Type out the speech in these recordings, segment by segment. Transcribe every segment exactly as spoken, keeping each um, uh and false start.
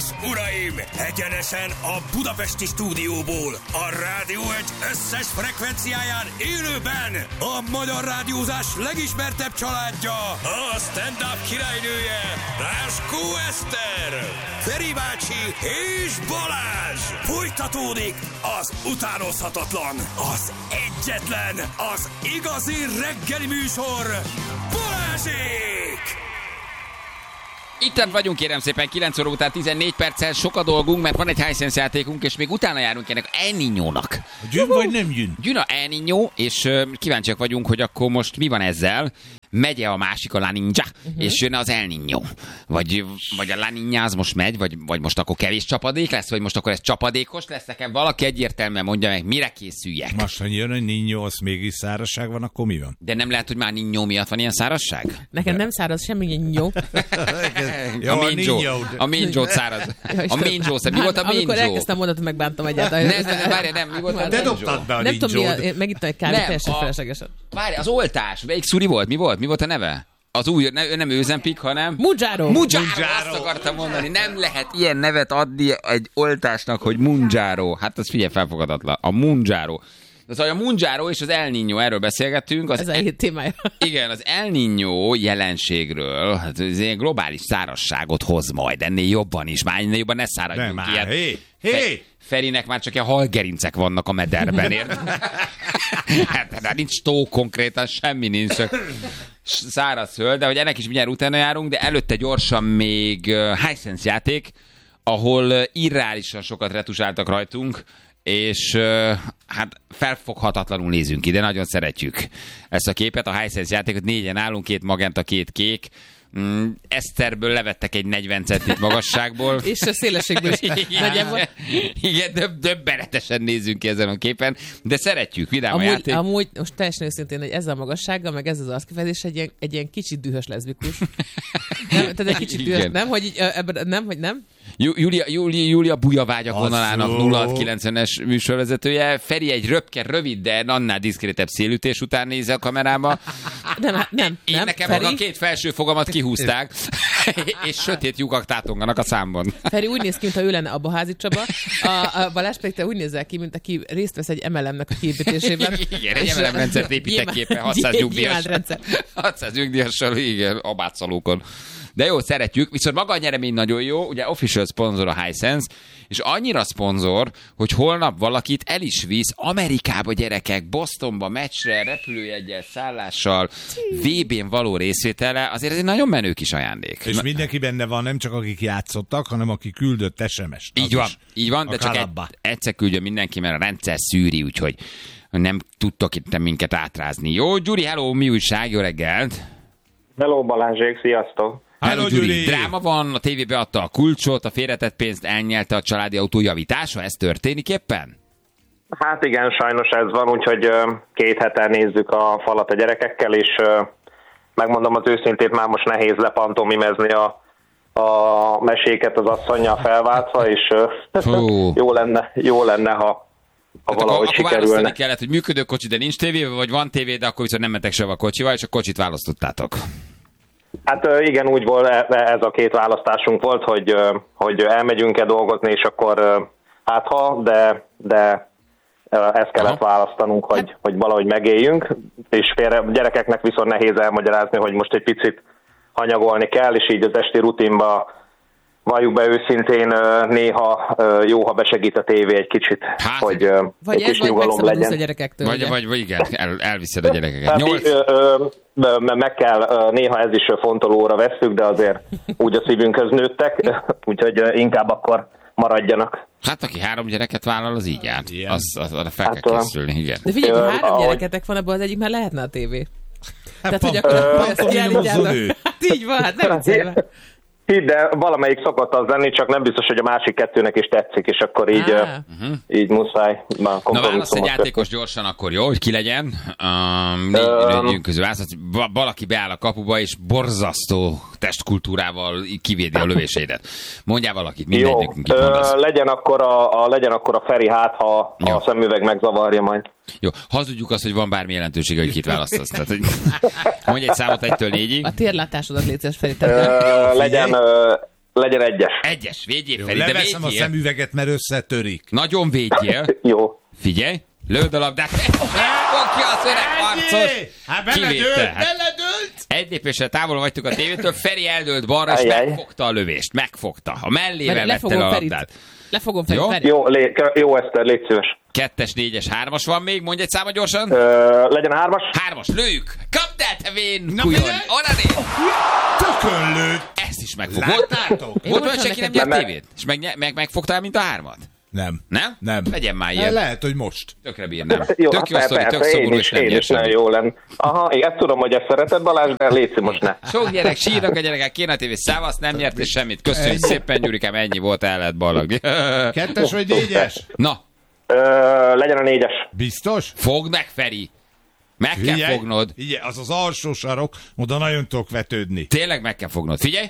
és uraim, egyenesen a budapesti stúdióból, a Rádió egy összes frekvenciáján élőben a magyar rádiózás legismertebb családja, a stand-up királynője, Ráskó Eszter, Feri bácsi és Balázs. Folytatódik az utánozhatatlan, az egyetlen, az igazi reggeli műsor, Balázsék! Itten vagyunk, kérem szépen, kilenc óra után tizennégy perccel, sok a dolgunk, mert van egy Hisense játékunk, és még utána járunk ennek El Niñónak. Gyűn vagy nem gyűn? Gyűn a El Niñó, és uh, kíváncsiak vagyunk, hogy akkor most mi van ezzel. Megye a másik, a La Niña, uh-huh. és jön az El Niño. Vagy, vagy a La Niña az most megy, vagy, vagy most akkor kevés csapadék lesz, vagy most akkor ez csapadékos lesz. Nekem valaki egyértelműen mondja meg, mire készüljek. Most, ha jön a Niño, az mégis szárazság van, akkor mi van? De nem lehet, hogy már Niño miatt van ilyen szárazság? Nekem De. nem száraz semmi Niño. A Minjo. A Minjo száraz. A Minjo, mi volt a Minjo? Amikor elkezdtem mondatot, megbántam egyáltalán. Nem, nem, várj, nem, mi volt a De dobtad be a Nem tudom, Ninjót. megittem egy kávét teljesen feleslegesen. Várj, az oltás. Melyik szuri volt? Mi volt? Mi volt a neve? Az új, ne, nem Ozempic, hanem... Mounjaro. Mounjaro, azt akartam mondani. Nem lehet ilyen nevet adni egy oltásnak, hogy Mounjaro. Hát az figyelj, felfogadatlan. A Mounjaro. Szóval a Mounjaro és az El Niño, erről beszélgettünk. Az Ez a hét témája. Igen, az El Niño jelenségről, hát ez egy globális szárazságot hoz majd, ennél jobban is. Már ennél jobban ne száradjunk Nem, ilyet. hé, hé! Ferinek már csak ilyen halgerincek vannak a mederben, érted? Hát, hát nincs tó konkrétan, semmi nincs, csak száraz föld, de hogy ennek is mindjárt utána járunk, de előtte gyorsan még uh, Hisense játék, ahol uh, irreálisan sokat retusáltak rajtunk, és uh, hát felfoghatatlanul nézünk ide, nagyon szeretjük ezt a képet, a Hisense játékot, négyen állunk, két magenta, két kék, Mm, Eszterből levettek egy negyven centit magasságból. És a szélességből is. Igen, igen döb- döbbenetesen nézünk ki ezen a képen, de szeretjük, vidám amúgy, a játék. Amúgy, most teljesen őszintén, hogy ezzel a magassággal, meg ez az arckifejezés egy ilyen, egy ilyen kicsit dühös leszbikus. Nem, tehát egy kicsit Igen. dühös, nem, hogy így, ebben, nem, hogy nem? Jú- Júlia, Júlia, Júlia Bujavágyak Asszó. vonalának nulla hat kilencvenes műsorvezetője. Feri egy röpke, rövid, de annál diszkrétebb szélütés után néz a kamerába. Nem, hát nem, Én nem. nekem Feri, a két felső fogamat kihúzták, és sötét lyukak tátonganak a számban. Feri úgy néz ki, mintha ő lenne Abba Házi Csaba. A, a Balázs pedig te úgy nézel ki, mint aki részt vesz egy em el em-nek a kiépítésében. Igen, egy em el em rendszert építek képen, hatszáz nyugdíjas. hatszáz nyugdíjassal, igen, abátszalókon. De jó, szeretjük, viszont maga a nyeremény nagyon jó, ugye official szponzor a Hisense, és annyira szponzor, hogy holnap valakit el is visz Amerikába, gyerekek, Bostonba, meccsre, repülőjeggyel, szállással, vé bén való részvétele, azért ez egy nagyon menő kis ajándék. És mindenki benne van, nem csak akik játszottak, hanem aki küldött es em es-t. Így van, így van, de csak egy, egyszer küldjön mindenki, mert a rendszer szűri, úgyhogy nem tudtok itt minket átrázni. Jó, Gyuri, hello, mi újság, jó reggelt! Hello Balázsék, sziasztok! Hello, Gyuri. Gyuri! Dráma van, a tévé beadta a kulcsot, a félretett pénzt elnyelte a családi autó javítása, ez történik éppen? Hát igen, sajnos ez van, úgyhogy két heten nézzük a falat a gyerekekkel, és megmondom az őszintét, már most nehéz lepantomimezni a, a meséket az asszonnyal felváltva, és jó lenne, jó lenne, ha Ha valahogy akkor, sikerülne. Akkor választani kellett, hogy működő kocsi, de nincs tévé, vagy van tévé, de akkor viszont nem mentek sehova a kocsival, és a kocsit választottátok. Hát igen, úgy volt, ez a két választásunk volt, hogy, hogy elmegyünk-e dolgozni, és akkor hát ha, de, de ezt kellett Aha. választanunk, hogy, hát. hogy valahogy megéljünk, és félre, gyerekeknek viszont nehéz elmagyarázni, hogy most egy picit hanyagolni kell, és így az esti rutinba valljuk be őszintén, néha jó, ha besegít a tévé egy kicsit, hát, hogy vagy egy kis nyugalom legyen. A gyerekektől, vagy, vagy, vagy igen, el, elviszed a gyerekeket. Tehát, Nyolc... ö, ö, meg kell, néha ez is fontolóra vesszük, de azért úgy a szívünkhöz nőttek, úgyhogy inkább akkor maradjanak. Hát aki három gyereket vállal, az így járt. Az, az, arra fel hát, kell készülni, igen. De figyelj, ha három ahogy... gyereketek van, abban az egyik már lehetne a tévé. Hát, Tehát, hogy akkor ezt kiállítjátok. Hát így van, hát nem viccelve. Hidd, de valamelyik szokott az lenni, csak nem biztos, hogy a másik kettőnek is tetszik, és akkor így, uh, uh-huh. így muszáj. Na válasz egy játékos gyorsan akkor, jó, hogy ki legyen. Um, négy um, közül valaki beáll a kapuba, és borzasztó testkultúrával kivédi a lövéseidet. Mondjál valakit, mindegyikünk itt mondasz. Jó, legyen akkor a, a, legyen akkor a Feri, hát ha jó. A szemüveg megzavarja majd. Jó, hazudjuk azt, hogy van bármi jelentősége, hogy kit választasz. Tehát, hogy mondj egy számot egytől négyig. A térlátásodat létszes, Feri. Ö, legyen, ö, Legyen egyes. Egyes, védjél Jó, Feri, de leveszem a védjél. szemüveget, mert összetörik. Nagyon védjél. Jó. Figyelj, lőd a labdát. Fog ki az öreg harcos. Hát Kivétel. beledőlt, Hát beledőlt! egy lépéssel távol vagytuk a tévétől, Feri eldőlt balra, és Ajjaj. megfogta a lövést. Megfogta. A mellével Mert vette le a Ferit. labdát. Lefogom Ferit. Jó? Feri. Jó, lé, jó Eszter, légy szíves. Kettes, négyes, hármas van még, mondj egy száma gyorsan. Ö, legyen a hármas. Hármas, lőjük! Kapd el, te vén Na, kujon! figyelj! Onnan Tökön lőtt! ezt is megfogod. Láttátok? Én Volt olyan, mondtam senki nem neked- nyert Nem, tévét? És meg, meg, megfogtál, mint a hármat? Nem. Nem? Nem. Legyen már Le- ilyen. Lehet, hogy most. Tökre bírnám. Jó, Tök jó hát sztori, persze, tök szomorú, én és is, nem én nyer is nagyon semmit. jó lenne. Aha, én ezt tudom, hogy ezt szereted, Balázs, de légy most ne. Sok gyerek sírnak a gyerekek, kéne a tévé, szávasz, nem nyert és semmit. Köszönjük szépen, Gyurikám, ennyi volt, el lehet ballagni. Kettes vagy négyes? Na, Ö, legyen a négyes. Biztos? fogd meg, Feri! Meg kell Figyelj, fognod. Figyelj, az az alsó sarok, oda nagyon tudok vetődni. Tényleg meg kell fognod. Figyelj!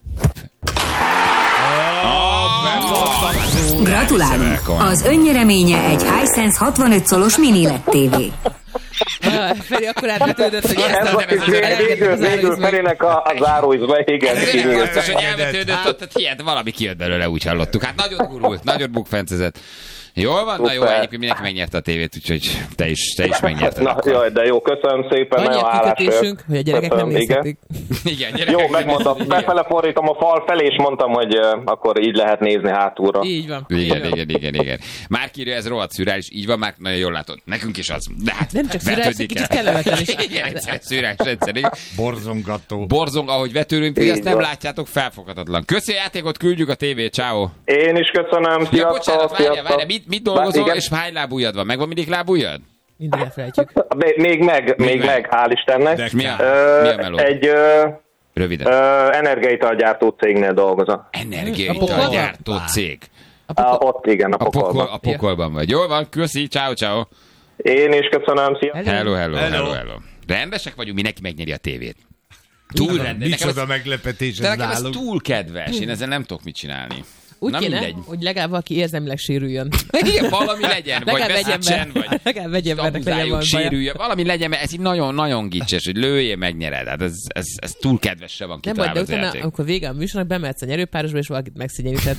Gratulálunk! Az önnyereménye egy Hisense hatvanöt szolos mini el é dé tévé. Ah, Feri akkor átvetődött, hogy ezt Ez a... volt is végül, végül Ferinek a, a záróizba, igen. Ez igen. nem biztos, hogy Engedett. elvetődött ott, tehát hihet, valami kijött belőle, úgy hallottuk. Hát nagyon gurult, nagyon bukfencezett. Jól van, na jó, Szuper. egyébként mindenki megnyerte a tévét, úgyhogy te is, te is megnyerted. Na, akkor. jaj, de jó, köszönöm szépen, Annyi nagyon a hálás kikötésünk, vagyok. hogy a gyerekek nem Köszönöm, igen. nézhetik. Igen, gyerekek. Jó, megmondtam, igen. befele fordítom a fal felé, és mondtam, hogy uh, akkor így lehet nézni hátulra. Így van. Igen, Így van. igen, igen, igen. Már írja, ez rohadt szürális, így van, már nagyon jól látod. Nekünk is az. De hát Nem csak szürális, vetődni kicsit kell. kellemetlen is. Igen, egyszer szürális, egyszer. igen. Borzongató. Borzong, ahogy vetődünk, ti Így azt nem van. látjátok, felfoghatatlan. Köszi a játékot, küldjük a tévét, ciao. Én is köszönöm, Ja, sziasztok, bocsánat, várjál, sziasztok. várjál, mit, mit dolgozol, Igen. és hány lábujjad van? Megvan mindig lábujjad? Mindig elfelejtjük. Még, még meg, még meg. meg, hál' Istennek. De Mi a, Ö, mi a meló? egy ö, Röviden. ö, energiaitalgyártó cégnél dolgozom. Energiaitalgyártó cég. A Á, pokol... ott igen, a A, pokol, pokolban. a pokolban vagy. Jól van, köszi, ciao, ciao. Én is köszönöm, sziasztok. Hello, hello, hello, Hello. hello. Rendesek vagyunk, mindenki megnyeri a tévét. Túl rendes. Nekem Micsoda ez, meglepetés de ez nekem ez nálunk. túl kedves, én ezzel nem tudok mit csinálni. Úgy Na kéne, mindegy. hogy legalább valaki érzelmileg sérüljön. Igen, valami legyen, vagy Legalább vegyen veszítsen, be. vagy Legalább vegyen be, ennek legyen abuzáljuk, valami baja. sérüljön, valami legyen, mert ez így nagyon-nagyon gicses, hogy lőjél, megnyered. Hát ez, ez, ez túl kedvesre van Nem baj, de kitalálva az utána, játék. amikor vége a műsornak, bemehetsz a nyerőpárosba, és valakit megszégyenített.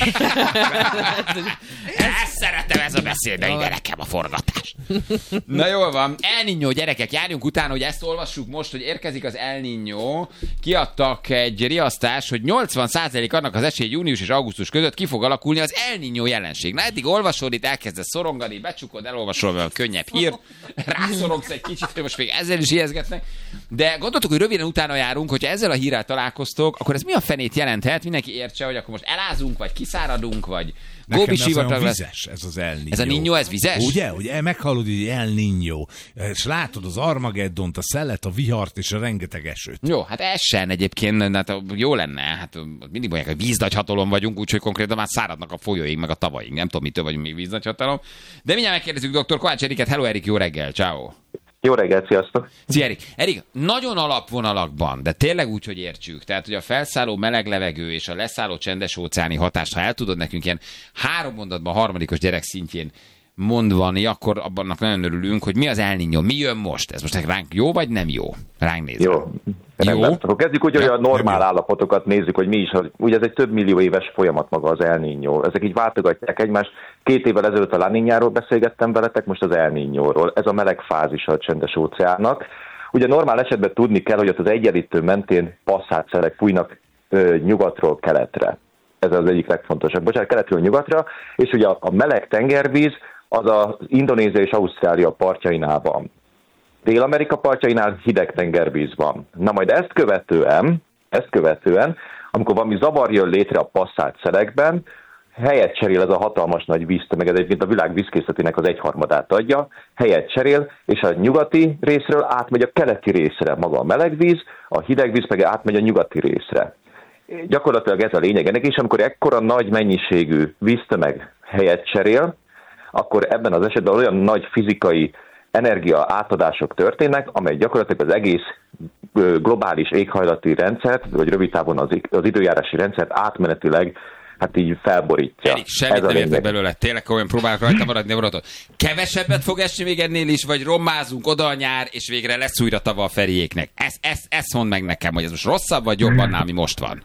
Ezt szeretem, ez a beszéd, de ide nekem a forgatás. Na jól van. El Niño, gyerekek, járjunk utána, hogy ezt olvassuk most, hogy érkezik az El Niño. Kiadtak egy riasztás, hogy nyolcvan százalék annak az esély június és augusztus között ki fog alakulni az El Niño jelenség. Na eddig olvasod, itt elkezdesz szorongani, becsukod, elolvasol valami könnyebb hírt, rászorongsz egy kicsit, hogy most még ezzel is ijeszgetnek. De gondoltuk, hogy röviden utána járunk, hogyha ezzel a hírrel találkoztok, akkor ez mi a fenét jelenthet? Mindenki értse, hogy akkor most elázunk, vagy kiszáradunk, vagy Nekem Góbi ez olyan sivatag lesz. vizes, ez az El Niño. Ez a Niño, ez vizes? Ugye, hogy el- meghallod, hogy El Niño, és látod az Armageddont, a szelet, a vihart és a rengeteg esőt. Jó, hát ez sem egyébként, hát jó lenne, hát mindig mondják, hogy víznagyhatalom vagyunk, úgyhogy konkrétan már száradnak a folyóink, meg a tavaink, nem tudom, mitől vagyunk még víznagyhatalom. De mindjárt megkérdezzük dr. Kovács Eriket. Hello Erik, jó reggel, ciao. Jó reggelt, sziasztok. Szia Erik. Erik, nagyon alapvonalakban, de tényleg úgy, hogy értsük. Tehát, hogy a felszálló meleg levegő és a leszálló csendes óceáni hatást, ha el tudod nekünk ilyen három mondatban, harmadikos gyerek szintjén mondani, akkor abban nagyon örülünk, hogy mi az El Niño, mi jön most? Ez most ránk jó, vagy nem jó? Ránk nézve. Jó. Jó. Rendben. Akkor kezdjük úgy, hogy Ja, a normál nem jó. állapotokat nézzük, hogy mi is. Ugye ez egy több millió éves folyamat maga az El Niño. Ezek így váltogatják egymást. Két évvel ezelőtt a La Niñáról beszélgettem veletek, most az El Niñóról. Ez a meleg fázisa a csendes óceánnak. Ugye normál esetben tudni kell, hogy ott az egyenlítő mentén passzátszerek fújnak ö, nyugatról keletre. Ez az egyik legfontosabb. Bocsánat, keletről nyugatra, és ugye a, a meleg tengervíz az az Indonézia és Ausztrália partjainál van. Dél-Amerika partjainál hideg tengervíz van. Na majd ezt követően, ezt követően, amikor valami zavar jön létre a passzált szelekben, helyet cserél ez a hatalmas nagy víztömeg, ez egyébként a világ vízkészletének az egyharmadát adja, helyet cserél, és a nyugati részről átmegy a keleti részre maga a meleg víz, a hideg víz meg átmegy a nyugati részre. Gyakorlatilag ez a lényeg ennek, és amikor ekkora nagy mennyiségű víztömeg helyet cserél, akkor ebben az esetben olyan nagy fizikai energia átadások történnek, amely gyakorlatilag az egész globális éghajlati rendszert, vagy rövid távon az, az időjárási rendszert átmenetileg hát így felborítja. Erik, semmit nem értek belőle, tényleg olyan próbálok rajta maradni, maradod. Kevesebbet fog esni még ennél is, vagy rommázunk oda a nyár, és végre lesz újra tava a Feriéknek. Ezt ez, ez mondd meg nekem, hogy ez most rosszabb, vagy jobb annál, ami most van.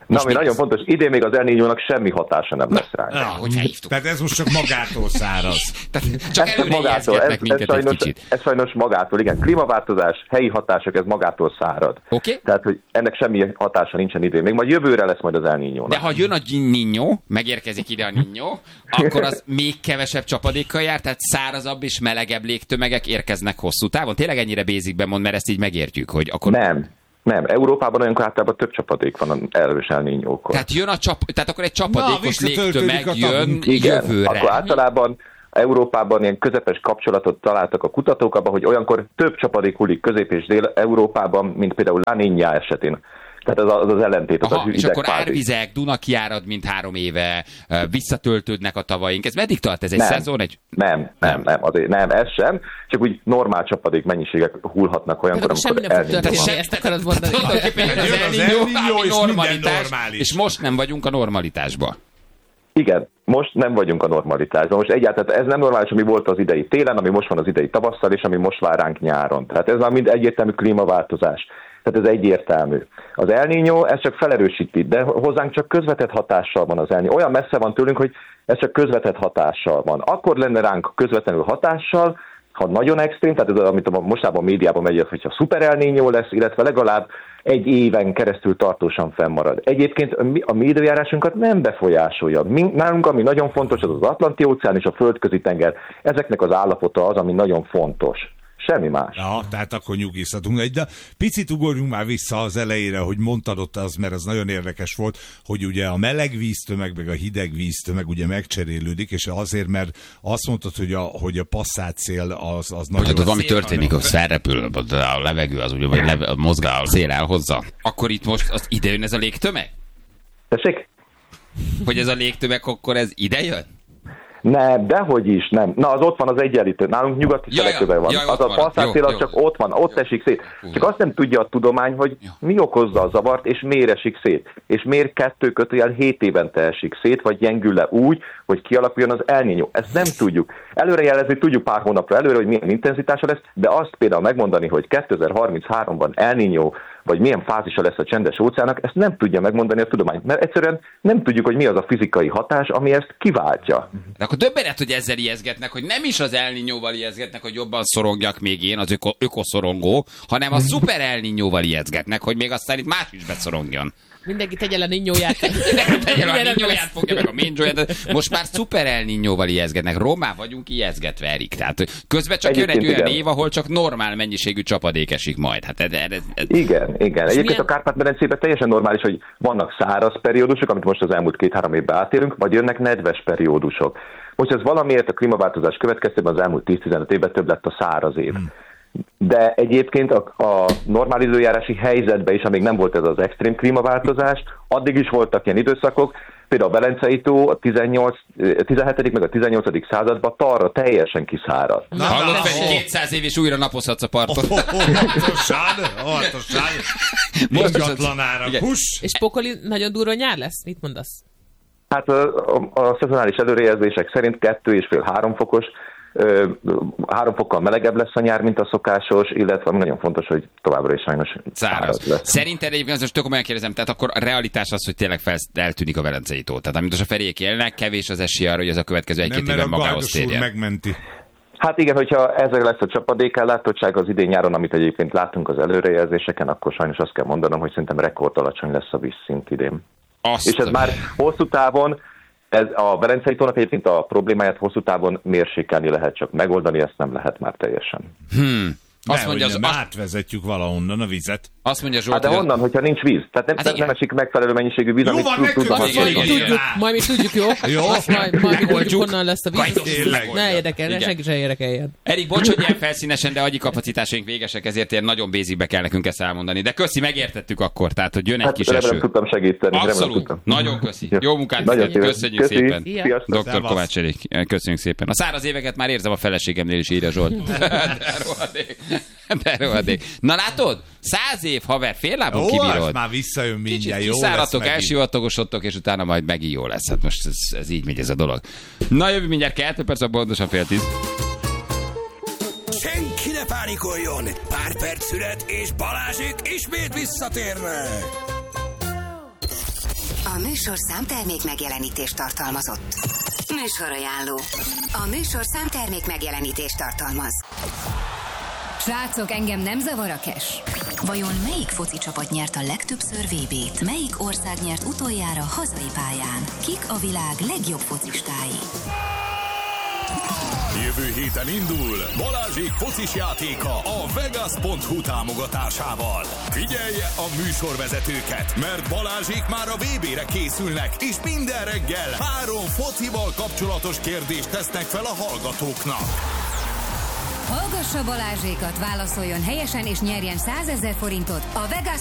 Na, ami nagyon fontos, idén még az El Niñónak semmi hatása nem lesz ránk. Na, hogyha hívtuk. Tehát ez most csak magától száraz. Tehát csak Ez előre magától, ez, ijeszgetnek ez, minket egy sajnos, kicsit. ez sajnos magától, igen. Klímaváltozás, helyi hatások, ez magától szárad. Oké. Okay. Tehát, hogy ennek semmi hatása nincsen idén. Még majd jövőre lesz majd az El Niñónak. De ha jön a Niño, megérkezik ide a Niño, akkor az még kevesebb csapadékkal jár, tehát szárazabb és melegebb légtömegek érkeznek hosszú távon. Tényleg ennyire basicben mond, mert ezt így megértjük, hogy akkor... Nem. Nem, Európában olyankor általában több csapadék van az erős El Niñókor. Tehát jön a csap... Tehát akkor egy csapadékos Na, légtömeg jön Igen, jövőre. akkor általában Európában ilyen közepes kapcsolatot találtak a kutatók abban, hogy olyankor több csapadék hullik Közép- és Dél-Európában, mint például La Niña esetén. Tehát az az, az ellentét. Az Aha, az és akkor fázis. árvizek, Dunakjárad, mint három éve, visszatöltődnek a tavaink. Ez meddig tart? Ez egy nem, szezon? Egy... Nem, nem, nem, azért, nem, ez sem. Csak úgy normál csapadék mennyiségek hullhatnak olyankor, Tehát semmi amikor nem fog történni, El Niño ezt akarod mondani. Tulajdonképpen jön az Jön El az Niño, El Niño, ami és minden normalitás, normális. és most nem vagyunk a normalitásba. Igen, most nem vagyunk a normalitásban. Most egyáltalán ez nem normális, ami volt az idei télen, ami most van az idei tavasszal, és ami most vár ránk nyáron. Tehát ez már mind egyértelmű klímaváltozás. Tehát ez egyértelmű. Az El Niño ez csak felerősíti, de hozzánk csak közvetett hatással van az El Niño. Olyan messze van tőlünk, hogy ez csak közvetett hatással van. Akkor lenne ránk közvetlenül hatással, ha nagyon extrém, tehát ez az, amit a mostában a médiában megy, hogyha szuper El Niño lesz, illetve legalább egy éven keresztül tartósan fennmarad. Egyébként a mi időjárásunkat nem befolyásolja. Nálunk, ami nagyon fontos, az az Atlanti-óceán és a Földközi tenger. Ezeknek az állapota az, ami nagyon fontos. Semmi más. Ja, tehát akkor nyugízhatunk. De picit ugorjunk már vissza az elejére, hogy mondtad ott az, mert ez nagyon érdekes volt, hogy ugye a meleg víztömeg, meg a hideg víztömeg ugye megcserélődik, és azért, mert azt mondtad, hogy a, hogy a passzátszél az, az nagyon... Hogy valami történik, hogy felrepül a levegő, az ugye, vagy leve, mozgál, a szél elhozza. Akkor itt most az ide jön ez a légtömeg? Tessék? Hogy ez a légtömeg, akkor ez ide jön? Nem, dehogy is, nem. Na, az ott van az egyenlítő. Nálunk nyugati Ja, szelekőben van. ja, az a passzátszél az csak ott van, ott esik szét. Csak azt nem tudja a tudomány, hogy mi okozza a zavart, és miért esik szét. És miért kettő kötőjel hét évente esik szét, vagy gyengül le úgy, hogy kialakuljon az El Niño. Ezt nem tudjuk. Előrejelezni tudjuk pár hónapra előre, hogy milyen intenzitása lesz, de azt például megmondani, hogy kétezer-harminchárom-ban El Niño, vagy milyen fázisa lesz a csendes óceánnak, ezt nem tudja megmondani a tudomány. Mert egyszerűen nem tudjuk, hogy mi az a fizikai hatás, ami ezt kiváltja. De akkor döbbenet, hogy ezzel ijeszgetnek, hogy nem is az El Niñóval ijeszgetnek, hogy jobban szorongjak még én, az öko, ökoszorongó, hanem a szuper El Niñóval ijeszgetnek, hogy még aztán itt más is beszorongjon. Mindenki tegye le Niñóját. Mindenki tegye le a Niñóját, fogja meg a Minjóját. Most már szuper El Niñóval ijeszgetnek. Rommá vagyunk ijeszgetve, Erik. Tehát közben csak jön egy olyan év, ahol csak normál mennyiségű csapadék esik majd. Hát ez, ez, ez... Igen, igen. Egyébként milyen... a Kárpát-medencében teljesen normális, hogy vannak száraz periódusok, amit most az elmúlt két-három évben átérünk, vagy jönnek nedves periódusok. Most ez valamiért a klímaváltozás következtében az elmúlt tíz-tizenöt évben több lett a száraz év. Hmm. De egyébként a, a normál időjárási helyzetben is, amíg nem volt ez az extrém klímaváltozás, addig is voltak ilyen időszakok, például a Velencei tó a tizennyolc, tizenhetedik meg a tizennyolcadik században talra teljesen kiszáradt. Hallod, Feri, kétszáz év és újra napozhatsz a parton. Óvatosan, óvatosan. Ingatlanára, hús! És pokoli nagyon durva nyár lesz? Mit mondasz? Hát a, a, a szezonális előrejelzések szerint kettő és fél három fokos, ö, három fokkal melegebb lesz a nyár, mint a szokásos, illetve nagyon fontos, hogy továbbra is sajnos száraz lesz. Szerinted egyébként most tök komolyan kérdezem, tehát akkor a realitás az, hogy tényleg fel, eltűnik a Velencei tó. Tehát amit most a Feriék élnek, kevés az esély arra, hogy ez a következő egy-két évben magához térjen. Megmenti. Hát igen, hogyha ezzel lesz a csapadékellátottság az idén nyáron, amit egyébként látunk az előrejelzéseken, akkor sajnos azt kell mondanom, hogy szerintem rekord alacsony lesz a vízszint idén. Azt és ez a... már hosszú távon, ez a Velencei tónak egyébként a problémáját hosszú távon mérsékelni lehet, csak megoldani ezt nem lehet már teljesen. Hmm. Azt ne, mondja, hogy az, nem, azt... átvezetjük valahonnan a vizet. Azt mondja Zsolt, hát de honnan, hogyha nincs víz? Tehát nem, hát nem esik megfelelő mennyiségű víz, jó, amit van, tudnak. Majd mi tudjuk, majd mi tudjuk, jó? Jó. Azt majd, majd mi tudjuk, honnan lesz a víz. Tényleg. Ne érdekel, ne senki se érdekeljen. Erik, bocs, hogy ilyen felszínesen, de agyi kapacitásaink végesek, ezért ilyen nagyon bézikbe kell nekünk ezt elmondani. De köszi, megértettük akkor, tehát, hogy jön egy hát, kis remélem, eső. tudtam segíteni. Abszolút, tudtam. nagyon köszi. Jó munkát, nagyon köszönjük köszi. szépen. Sziasztok. doktor Kovács Erik, köszönjük szépen. A száraz éveket már érzem a feleségemnél is, írja Zsolt. De rohadék. De rohadék. Na látod? Száz év, haver, fél lábon kibírod. Már visszajön mindjárt, Kicsit jó kiszáradtok, elsivatagosodtok, és utána majd megint jó lesz. Hát most ez, ez így megy ez a dolog. Na jövő mindjárt kettő perc, pontosan fél tíz. Senki ne pánikoljon! Pár perc szület, és Balázsék ismét visszatérnek! A műsorszám termék megjelenítést tartalmazott. Műsorajánló. A műsorszám termék megjelenítést tartalmaz. Srácok, engem nem zavar a cash. Vajon melyik foci csapat nyert a legtöbbször vé bét? Melyik ország nyert utoljára hazai pályán? Kik a világ legjobb focistái? Jövő héten indul Balázsék focis játéka a Vegas pont hu támogatásával. Figyelje a műsorvezetőket, mert Balázsék már a vé bére készülnek, és minden reggel három focival kapcsolatos kérdést tesznek fel a hallgatóknak. Hallgassa Balázsékat, válaszoljon helyesen és nyerjen százezer forintot a Vegas